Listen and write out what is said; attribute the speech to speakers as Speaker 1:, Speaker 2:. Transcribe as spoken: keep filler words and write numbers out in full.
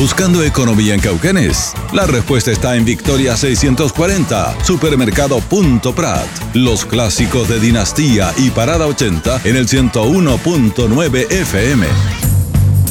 Speaker 1: Buscando economía en Cauquenes. La respuesta está en Victoria seiscientos cuarenta, Supermercado Punto Prat. Los clásicos de Dinastía y Parada ochenta en el ciento uno punto nueve F M.